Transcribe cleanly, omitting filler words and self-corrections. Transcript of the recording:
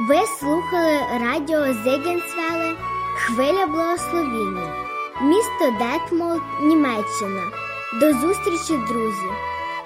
Ви слухали радіо Зиггенсвелле «Хвиля благословіння», місто Детмольд, Німеччина. До зустрічі, друзі!